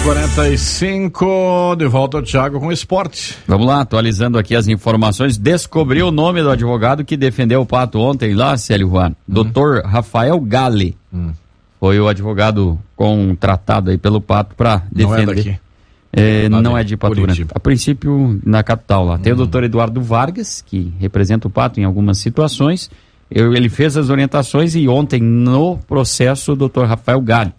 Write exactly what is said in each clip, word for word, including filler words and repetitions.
e quarenta e cinco, de volta ao Thiago com o esporte. Vamos lá, atualizando aqui as informações. Descobri o nome do advogado que defendeu o Pato ontem lá, Célio Juan. Hum. doutor Rafael Gale. Hum. Foi o advogado contratado aí pelo Pato para defender. Não é daqui. É, não é de Pato Branco. A princípio, na capital lá. Hum. Tem o doutor Eduardo Vargas, que representa o Pato em algumas situações. Eu, ele fez as orientações e ontem, no processo, o doutor Rafael Gale,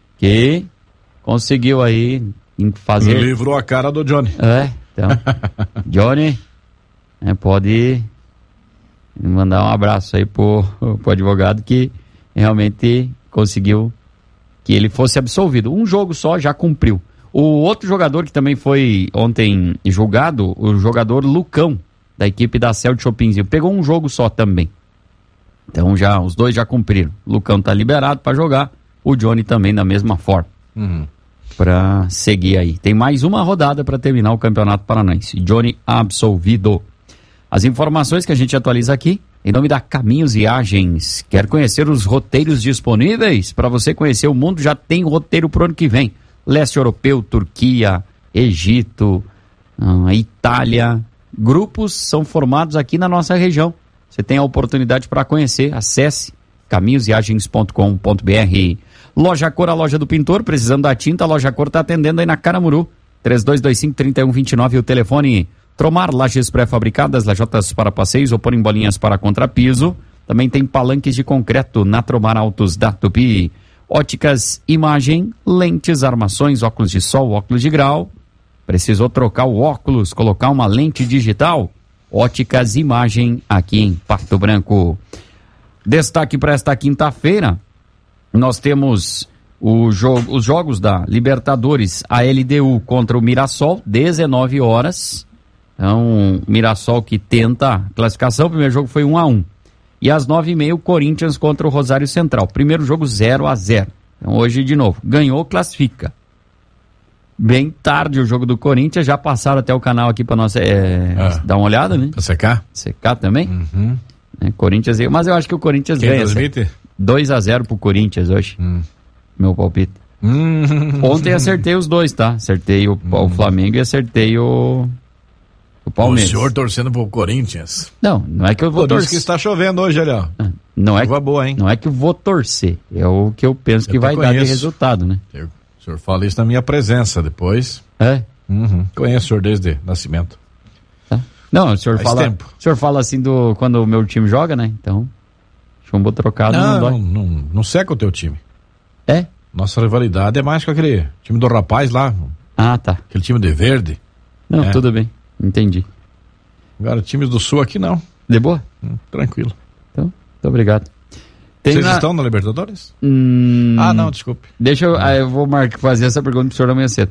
que conseguiu aí fazer... Livrou a cara do Johnny. É, então, Johnny, é, pode mandar um abraço aí pro, pro advogado que realmente conseguiu que ele fosse absolvido. Um jogo só já cumpriu. O outro jogador que também foi ontem julgado, o jogador Lucão, da equipe da Cel de Chopinzinho, pegou um jogo só também. Então já, os dois já cumpriram. O Lucão tá liberado para jogar, o Johnny também da mesma forma. Uhum. Para seguir aí. Tem mais uma rodada para terminar o Campeonato Paranaense. Johnny absolvido. As informações que a gente atualiza aqui, em nome da Caminhos Viagens. Quer conhecer os roteiros disponíveis? Para você conhecer o mundo, já tem roteiro pro ano que vem. Leste Europeu, Turquia, Egito, uh, Itália. Grupos são formados aqui na nossa região. Você tem a oportunidade para conhecer. Acesse caminhos viagens ponto com ponto b r. Loja Cor, a loja do pintor, precisando da tinta, a Loja Cor está atendendo aí na Caramuru, três dois dois cinco, três um dois nove, o telefone. Tromar, lajes pré-fabricadas, lajotas para passeios ou porem bolinhas para contrapiso. Também tem palanques de concreto na Tromar Autos da Tupi. Óticas Imagem, lentes, armações, óculos de sol, óculos de grau. Precisou trocar o óculos, colocar uma lente digital? Óticas Imagem, aqui em Pato Branco. Destaque para esta quinta-feira. Nós temos o jogo, os jogos da Libertadores, a L D U contra o Mirassol, dezenove horas. Então, o Mirassol que tenta a classificação, o primeiro jogo foi um a um. E às nove e meia, o Corinthians contra o Rosário Central. Primeiro jogo zero a zero. Então, hoje, de novo, ganhou, classifica. Bem tarde o jogo do Corinthians, já passaram até o canal aqui para nós é, ah, dar uma olhada, né? Pra secar? Secar também. Uhum. É, Corinthians, mas eu acho que o Corinthians Quem ganha. transmite? dois a zero pro Corinthians hoje. Hum. Meu palpite. Hum. Ontem acertei os dois, tá? Acertei o, hum. o Flamengo e acertei o, o Palmeiras. O senhor torcendo pro Corinthians? Não, não é que eu vou torcer. que está chovendo hoje, ali, ó. Não é, que, boa, hein? não é que eu vou torcer. É o que eu penso eu que vai conheço. dar de resultado, né? Eu, o senhor fala isso na minha presença depois. É? Uhum. Conheço o senhor desde nascimento. Tá. Não, o senhor, fala, tempo. o senhor fala assim do quando o meu time joga, né? Então... chumbo trocado não, não dói. Não, não, não seca o teu time. É? Nossa rivalidade é mais com aquele time do rapaz lá. Ah, tá. Aquele time de verde. Não, é. tudo bem. Entendi. Agora, times do Sul aqui não. De boa? Hum, tranquilo. Então, muito obrigado. Tem Vocês na... estão na Libertadores? Hum... Ah, não, desculpe. Deixa eu... Ah, eu vou marcar, fazer essa pergunta pro senhor amanhã cedo.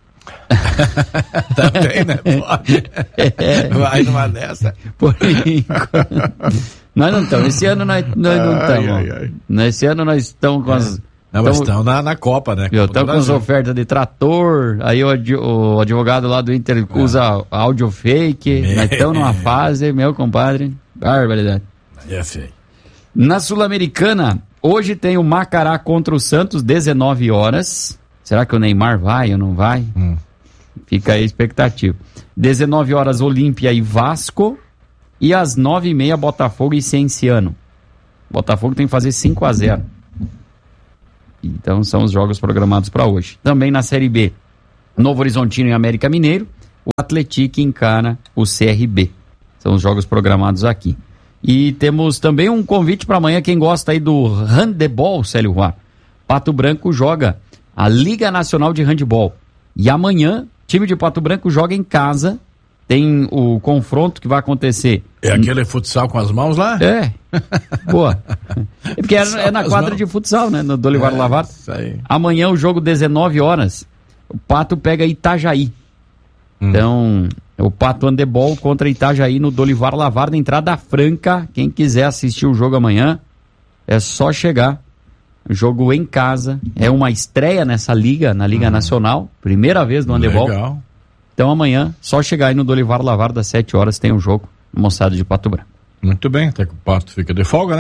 Também, né? Pode. É. Vai numa dessa. Por enquanto... Nós não estamos. Esse ano nós, nós não estamos. Nesse ano nós estamos com as... Não, mas estão na, na Copa, né? Eu estamos com as ofertas de trator, aí o, o advogado lá do Inter é. usa áudio fake, me... nós estamos numa fase, meu compadre, barbaridade. É feio. Na Sul-Americana, hoje tem o Macará contra o Santos, dezenove horas. Será que o Neymar vai ou não vai? Hum. Fica aí a expectativa. dezenove horas, Olímpia e Vasco. E às nove e meia, Botafogo e Cienciano. Botafogo tem que fazer cinco a zero. Então são os jogos programados para hoje. Também na Série B, Novo Horizontino e América Mineiro. O Atlético encara o C R B. São os jogos programados aqui. E temos também um convite para amanhã, quem gosta aí do handebol, Célio Juan. Pato Branco joga a Liga Nacional de Handebol. E amanhã, time de Pato Branco joga em casa. Tem o confronto que vai acontecer. É aquele futsal com as mãos lá? É. Boa. É porque é, é na quadra de futsal, né? No Dolivar é, Lavado. Isso aí. Amanhã o jogo dezenove horas. O Pato pega Itajaí. Hum. Então, o Pato Handebol contra Itajaí no Dolivar Lavado. Entrada franca. Quem quiser assistir o jogo amanhã, é só chegar. Jogo em casa. É uma estreia nessa liga, na Liga hum. Nacional. Primeira vez no handebol. Legal. Então amanhã, só chegar aí no Dolivar Lavar das sete horas, tem um jogo, moçada de Pato Branco. Muito bem, até que o Pato fica de folga, né?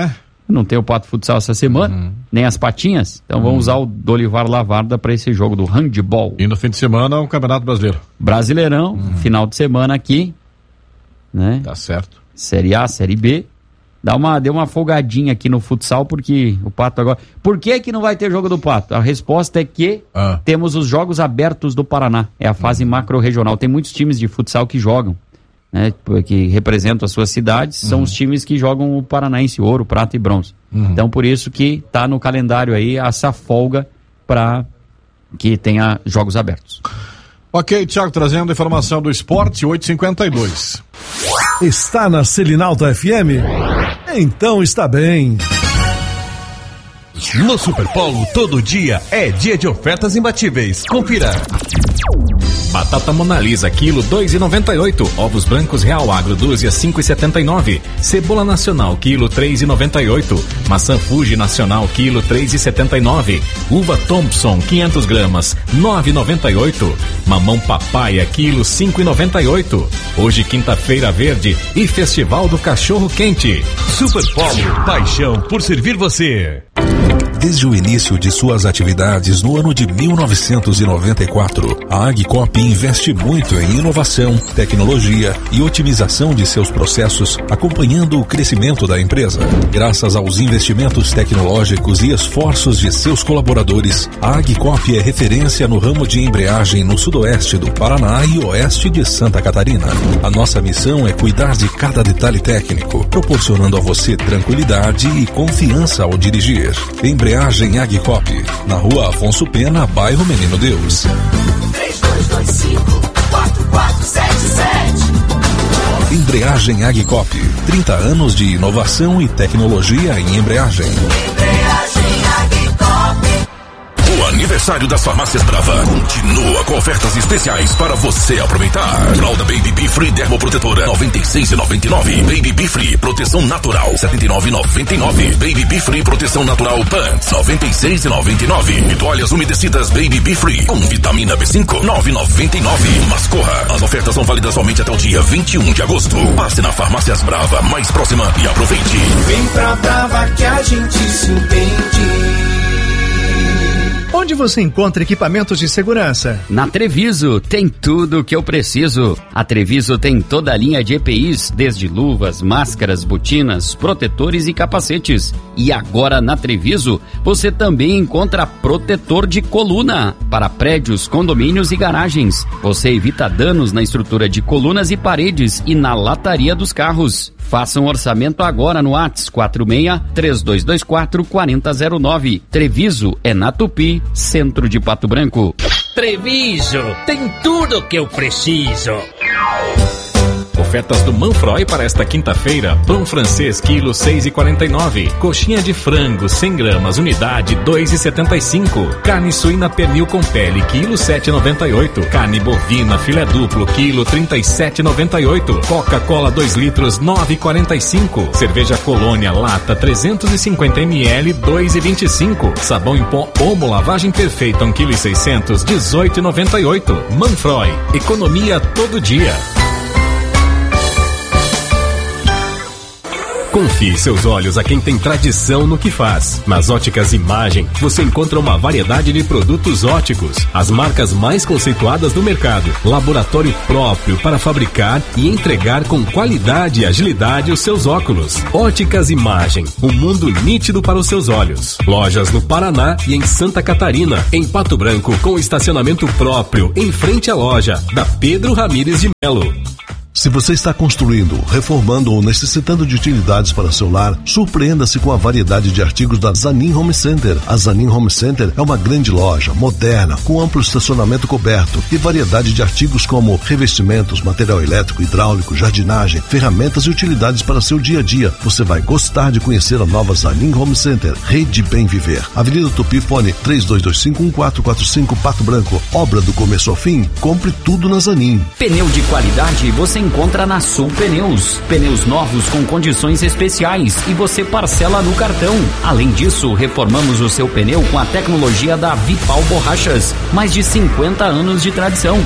Não tem o Pato Futsal essa semana, uhum. nem as patinhas. Então uhum. vamos usar o Dolivar Lavarda para esse jogo do handball. E no fim de semana o Campeonato Brasileiro. Brasileirão, uhum. final de semana aqui, né? Tá certo. Série A, Série B. Dá uma, deu uma folgadinha aqui no futsal, porque o Pato agora... Por que que não vai ter jogo do Pato? A resposta é que ah. temos os Jogos Abertos do Paraná. É a fase uhum. macro-regional. Tem muitos times de futsal que jogam, né, que representam as suas cidades. Uhum. São os times que jogam o paranaense, ouro, prata e bronze. Uhum. Então, por isso que tá no calendário aí essa folga para que tenha Jogos Abertos. Ok, Thiago, trazendo informação do esporte, oito e cinquenta e dois. Está na Selinalto F M? Então está bem. No Superpolo, todo dia é dia de ofertas imbatíveis. Confira. Batata Monalisa, quilo dois reais e noventa e oito. Ovos brancos Real Agro, dúzia, cinco reais e setenta e nove. Cebola Nacional, quilo três reais e noventa e oito. Maçã Fuji Nacional, quilo três reais e setenta e nove. Uva Thompson, quinhentas gramas, nove reais e noventa e oito. Mamão Papaya, quilo cinco reais e noventa e oito. Hoje, quinta-feira verde e Festival do Cachorro Quente. Superpolo, paixão por servir você. Desde o início de suas atividades no ano de mil novecentos e noventa e quatro, a Agcop investe muito em inovação, tecnologia e otimização de seus processos, acompanhando o crescimento da empresa. Graças aos investimentos tecnológicos e esforços de seus colaboradores, a Agcop é referência no ramo de embreagem no sudoeste do Paraná e oeste de Santa Catarina. A nossa missão é cuidar de cada detalhe técnico, proporcionando a você tranquilidade e confiança ao dirigir. Embreagem Agcop, na rua Afonso Pena, bairro Menino Deus. três dois dois cinco, quatro quatro sete sete. Embreagem Agcop, trinta anos de inovação e tecnologia em embreagem. Embreagem Agcop. O aniversário das farmácias Brava continua com ofertas especiais para você aproveitar. Fralda Baby Bee Free Dermoprotetora noventa e seis reais e noventa e nove. Baby Bee Free Proteção Natural setenta e nove reais e noventa e nove. Baby Bee Free Proteção Natural Pants noventa e seis reais e noventa e nove. E toalhas umedecidas Baby Bee Free com vitamina B cinco nove reais e noventa e nove. Mas corra, as ofertas são válidas somente até o dia vinte e um de agosto. Passe na Farmácias Brava mais próxima e aproveite. Vem pra Brava que a gente se entende. Onde você encontra equipamentos de segurança? Na Treviso, tem tudo o que eu preciso. A Treviso tem toda a linha de E P Is, desde luvas, máscaras, botinas, protetores e capacetes. E agora na Treviso, você também encontra protetor de coluna para prédios, condomínios e garagens. Você evita danos na estrutura de colunas e paredes e na lataria dos carros. Faça um orçamento agora no WhatsApp quatro seis, três dois dois quatro, quatro zero zero nove. Treviso é na Tupi, centro de Pato Branco. Treviso, tem tudo que eu preciso. Ofertas do Manfroy para esta quinta-feira. Pão francês, quilo seis reais e quarenta e nove. Coxinha de frango, cem gramas, unidade, dois reais e setenta e cinco. Carne suína pernil com pele, quilo sete reais e noventa e oito. Carne bovina, filé duplo, quilo trinta e sete reais e noventa e oito. Coca-Cola dois litros, nove reais e quarenta e cinco. Cerveja Colônia, lata, trezentos e cinquenta mililitros, dois reais e vinte e cinco. Sabão em pó Omo, lavagem perfeita, um vírgula seis quilos, dezoito reais e noventa e oito. Manfroy, economia todo dia. Confie seus olhos a quem tem tradição no que faz. Nas Óticas Imagem, você encontra uma variedade de produtos óticos, as marcas mais conceituadas do mercado, laboratório próprio para fabricar e entregar com qualidade e agilidade os seus óculos. Óticas Imagem, um mundo nítido para os seus olhos. Lojas no Paraná e em Santa Catarina, em Pato Branco, com estacionamento próprio, em frente à loja, da Pedro Ramires de Melo. Se você está construindo, reformando ou necessitando de utilidades para seu lar, surpreenda-se com a variedade de artigos da Zanin Home Center. A Zanin Home Center é uma grande loja, moderna, com amplo estacionamento coberto e variedade de artigos como revestimentos, material elétrico, hidráulico, jardinagem, ferramentas e utilidades para seu dia a dia. Você vai gostar de conhecer a nova Zanin Home Center. Rede Bem Viver. Avenida Tupi, fone três dois dois cinco, um quatro quatro cinco, Pato Branco. Obra do começo ao fim. Compre tudo na Zanin. Pneu de qualidade você encontra na Sul Pneus. Pneus novos com condições especiais e você parcela no cartão. Além disso, reformamos o seu pneu com a tecnologia da Vipal Borrachas. Mais de cinquenta anos de tradição.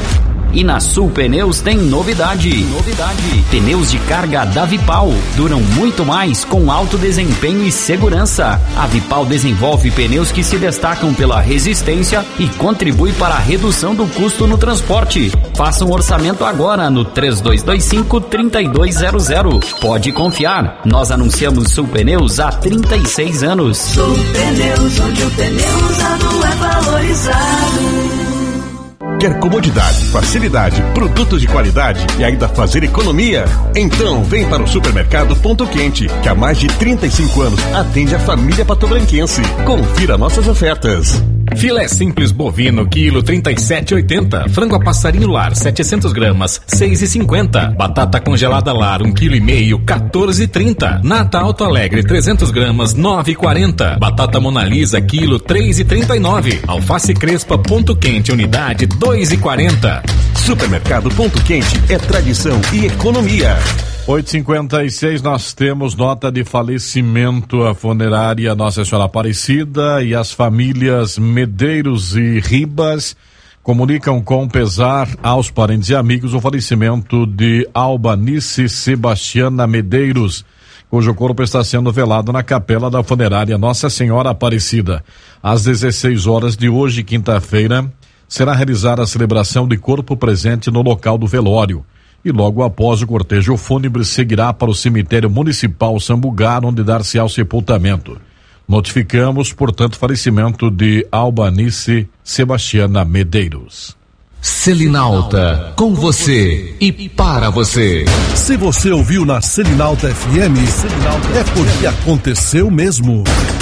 E na Sul Pneus tem novidade. Novidade. Pneus de carga da Vipal duram muito mais com alto desempenho e segurança. A Vipal desenvolve pneus que se destacam pela resistência e contribui para a redução do custo no transporte. Faça um orçamento agora no três dois dois cinco, três dois zero zero. Pode confiar, nós anunciamos Sul Pneus há trinta e seis anos. Sul Pneus, onde o pneu usado é valorizado. Quer comodidade, facilidade, produtos de qualidade e ainda fazer economia? Então vem para o Supermercado Ponto Quente, que há mais de trinta e cinco anos atende a família patobranquense. Confira nossas ofertas. Filé simples bovino, quilo trinta e sete e oitenta. Frango a passarinho lar, setecentos gramas, seis e cinquenta. Batata congelada lar, um quilo e meio, quatorze e trinta. Nata Alto Alegre, trezentos gramas, nove e quarenta. Batata Mona Lisa, quilo, três e trinta e nove. Alface Crespa Ponto Quente, unidade, dois e quarenta. Supermercado Ponto Quente é tradição e economia. oito e cinquenta e seis, nós temos nota de falecimento. A funerária Nossa Senhora Aparecida e as famílias Medeiros e Ribas comunicam com pesar aos parentes e amigos o falecimento de Albanice Sebastiana Medeiros, cujo corpo está sendo velado na capela da funerária Nossa Senhora Aparecida. Às dezesseis horas de hoje, quinta-feira, será realizada a celebração de corpo presente no local do velório. E logo após o cortejo fúnebre seguirá para o cemitério municipal Sambugar, onde dar-se ao sepultamento. Notificamos, portanto, o falecimento de Albanice Sebastiana Medeiros. Selinalta, com você e para você. Se você ouviu na Selinalta F M, é porque aconteceu mesmo.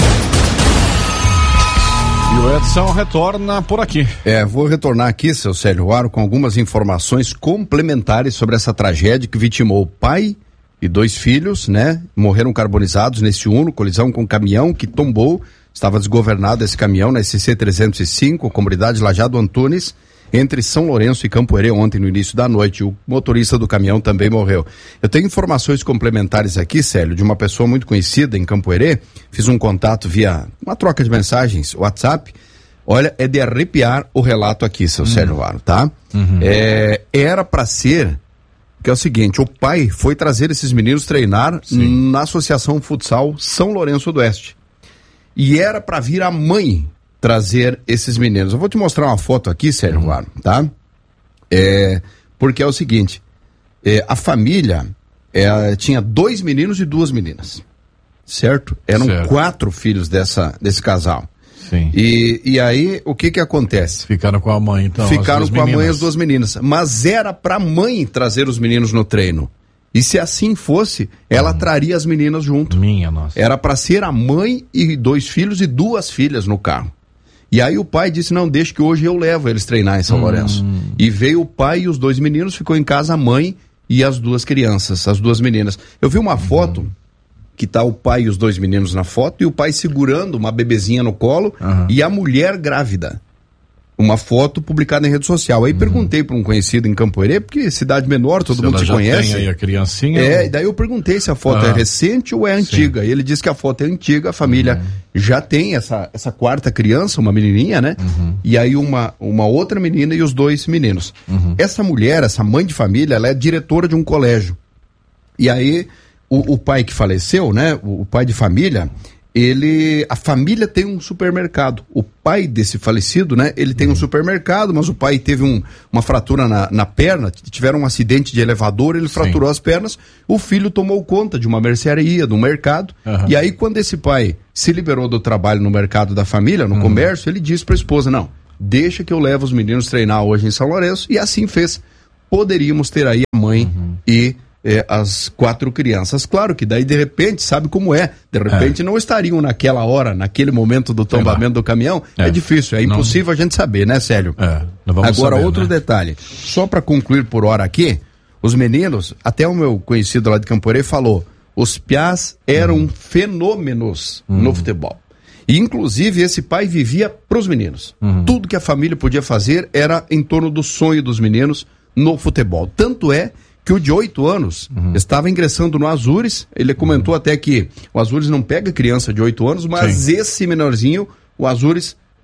E o Edson retorna por aqui. É, vou retornar aqui, seu Célio Aro, com algumas informações complementares sobre essa tragédia que vitimou o pai e dois filhos, né? Morreram carbonizados nesse Uno, colisão com um caminhão que tombou. Estava desgovernado esse caminhão na S C trezentos e cinco, comunidade Lajado Antunes, entre São Lourenço e Campo Herê, ontem no início da noite. O motorista do caminhão também morreu. Eu tenho informações complementares aqui, Célio, de uma pessoa muito conhecida em Campo Herê. Fiz um contato via uma troca de mensagens, WhatsApp. Olha, é de arrepiar o relato aqui, seu uhum. Célio Aro, tá? Uhum. É, era para ser, que é o seguinte, o pai foi trazer esses meninos treinar Sim. na Associação Futsal São Lourenço do Oeste. E era para vir a mãe trazer esses meninos. Eu vou te mostrar uma foto aqui, Sérgio uhum. Aro, tá? É, porque é o seguinte, é, a família é, tinha dois meninos e duas meninas, certo? Eram certo. quatro filhos dessa, desse casal. Sim. E, e aí, o que que acontece? Ficaram com a mãe, então. Ficaram com a mãe as duas meninas. Mas era pra mãe trazer os meninos no treino. E se assim fosse, ela hum. traria as meninas junto. Minha nossa. Era pra ser a mãe e dois filhos e duas filhas no carro. E aí o pai disse, não, deixa que hoje eu levo eles treinar em São hum. Lourenço. E veio o pai e os dois meninos, ficou em casa a mãe e as duas crianças, as duas meninas. Eu vi uma hum. foto que tá o pai e os dois meninos na foto e o pai segurando uma bebezinha no colo uhum. e a mulher grávida. Uma foto publicada em rede social. Aí uhum. perguntei para um conhecido em Campo Herê, porque cidade menor, todo se mundo se já conhece. Tem aí a criancinha. É, ou... e daí eu perguntei se a foto uhum. é recente ou é antiga. Sim. E ele disse que a foto é antiga, a família uhum. já tem essa, essa quarta criança, uma menininha, né? Uhum. E aí uma, uma outra menina e os dois meninos. Uhum. Essa mulher, essa mãe de família, ela é diretora de um colégio. E aí o, o pai que faleceu, né? O, o pai de família... Ele, a família tem um supermercado. O pai desse falecido, né? Ele tem um supermercado, mas o pai teve um, uma fratura na, na perna, tiveram um acidente de elevador, ele Sim. fraturou as pernas. O filho tomou conta de uma mercearia, do mercado. Uhum. E aí, quando esse pai se liberou do trabalho no mercado da família, no uhum. comércio, ele disse para a esposa, não, deixa que eu levo os meninos treinar hoje em São Lourenço. E assim fez. Poderíamos ter aí a mãe uhum. e... É, as quatro crianças. Claro que daí de repente, sabe como é, de repente é. não estariam naquela hora, naquele momento do tombamento do caminhão, é, é difícil, é não... impossível a gente saber, né, Célio? É, não vamos Agora, saber, outro né? detalhe, só para concluir por hora aqui, os meninos, até o meu conhecido lá de Campo Herê falou, os piás eram hum. fenômenos hum. no futebol. E inclusive esse pai vivia pros meninos. Hum. Tudo que a família podia fazer era em torno do sonho dos meninos no futebol. Tanto é que o de oito anos uhum. estava ingressando no Azures, ele comentou uhum. até que o Azures não pega criança de oito anos, mas Sim. esse menorzinho, o Azures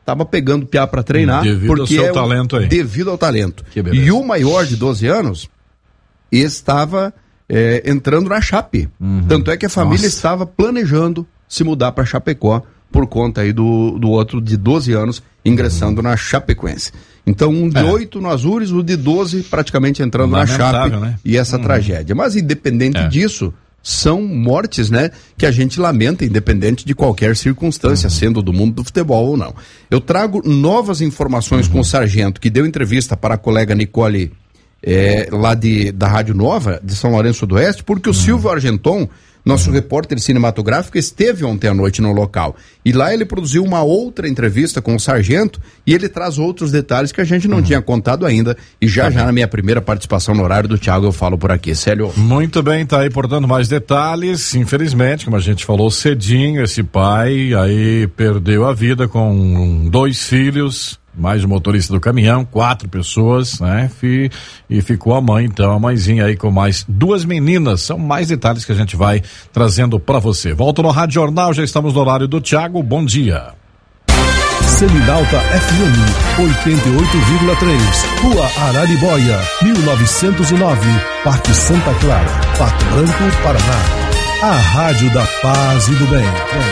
estava pegando piá para treinar. Devido porque ao seu é talento aí. Devido ao talento. Que beleza. E o maior de doze anos estava é, entrando na Chape. Uhum. Tanto é que a família Nossa. estava planejando se mudar para Chapecó por conta aí do, do outro de doze anos ingressando uhum. na Chapecoense. Então, um de oito é. no Azures, o de doze praticamente entrando na Chape, né? E essa uhum. tragédia. Mas independente é. disso, são mortes, né, que a gente lamenta, independente de qualquer circunstância, uhum. sendo do mundo do futebol ou não. Eu trago novas informações uhum. com o sargento, que deu entrevista para a colega Nicole, é, lá de, da Rádio Nova, de São Lourenço do Oeste, porque o uhum. Silvio Argenton, nosso uhum. repórter cinematográfico, esteve ontem à noite no local. E lá ele produziu uma outra entrevista com o sargento e ele traz outros detalhes que a gente não uhum. tinha contado ainda. E já tá já bem. Na minha primeira participação no horário do Thiago eu falo por aqui. Célio. Muito bem, tá aí, portanto, mais detalhes. Infelizmente, como a gente falou cedinho, esse pai aí perdeu a vida com dois filhos, mais o motorista do caminhão, quatro pessoas, né? E, e ficou a mãe, então, a mãezinha aí com mais duas meninas. São mais detalhes que a gente vai trazendo para você. Volta no Rádio Jornal, já estamos no horário do Thiago. Bom dia. Selinalta F M oitenta e oito vírgula três, Rua Araribóia, mil novecentos e nove, Parque Santa Clara, Pato Branco, Paraná. A Rádio da Paz e do Bem.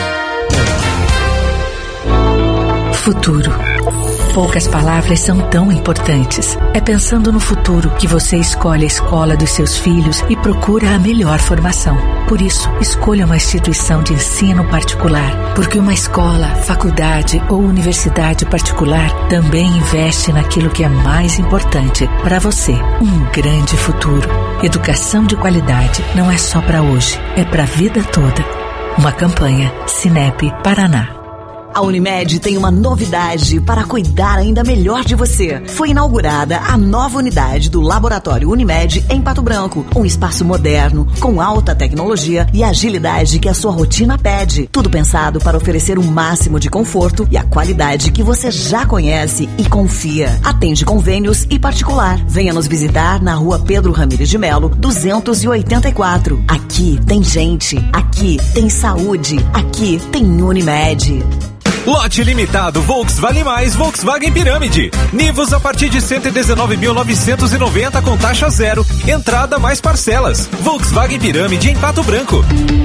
Futuro. Poucas palavras são tão importantes. É pensando no futuro que você escolhe a escola dos seus filhos e procura a melhor formação. Por isso, escolha uma instituição de ensino particular, porque uma escola, faculdade ou universidade particular também investe naquilo que é mais importante para você, um grande futuro. Educação de qualidade não é só para hoje, é para a vida toda. Uma campanha Cinep Paraná. A Unimed tem uma novidade para cuidar ainda melhor de você. Foi inaugurada a nova unidade do Laboratório Unimed em Pato Branco. Um espaço moderno, com alta tecnologia e agilidade que a sua rotina pede. Tudo pensado para oferecer o máximo de conforto e a qualidade que você já conhece e confia. Atende convênios e particular. Venha nos visitar na Rua Pedro Ramires de Melo, duzentos e oitenta e quatro. Aqui tem gente, aqui tem saúde, aqui tem Unimed. Lote limitado Volkswagen Mais Volkswagen Pirâmide. Nivus a partir de cento e dezenove mil novecentos e noventa com taxa zero. Entrada mais parcelas. Volkswagen Pirâmide em Pato Branco.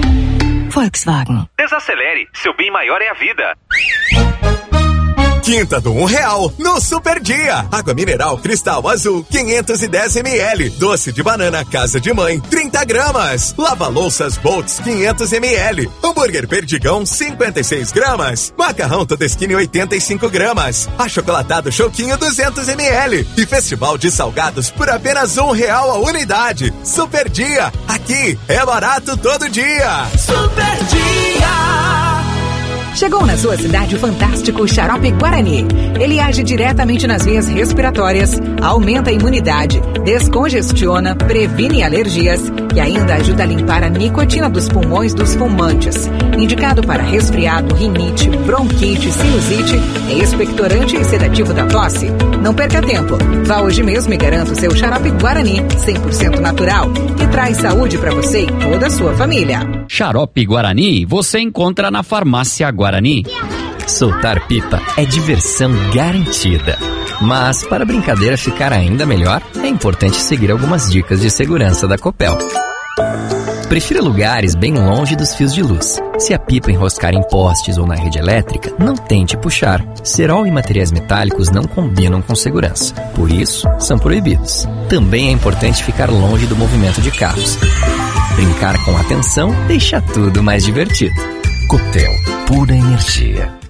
Volkswagen. Desacelere, seu bem maior é a vida. Quinta do um real no Super Dia. Água mineral Cristal Azul quinhentos e dez mililitros. Doce de banana Casa de Mãe trinta gramas. Lava louças Boltz quinhentos mililitros. Hambúrguer Perdigão cinquenta e seis gramas. Macarrão Todeskine oitenta e cinco gramas. Achocolatado Choquinho duzentos mililitros. E Festival de Salgados por apenas um real a unidade. Super Dia. Aqui é barato todo dia. Super Dia. Chegou na sua cidade o fantástico Xarope Guarani. Ele age diretamente nas vias respiratórias, aumenta a imunidade, descongestiona, previne alergias e ainda ajuda a limpar a nicotina dos pulmões dos fumantes. Indicado para resfriado, rinite, bronquite, sinusite, é expectorante e sedativo da tosse. Não perca tempo. Vá hoje mesmo e garanta o seu Xarope Guarani, cem por cento natural, que traz saúde para você e toda a sua família. Xarope Guarani você encontra na Farmácia Guarani. Soltar pipa é diversão garantida. Mas para a brincadeira ficar ainda melhor, é importante seguir algumas dicas de segurança da Copel. Prefira lugares bem longe dos fios de luz. Se a pipa enroscar em postes ou na rede elétrica, não tente puxar. Cerol e materiais metálicos não combinam com segurança. Por isso, são proibidos. Também é importante ficar longe do movimento de carros. Brincar com atenção deixa tudo mais divertido. Copel, pura energia.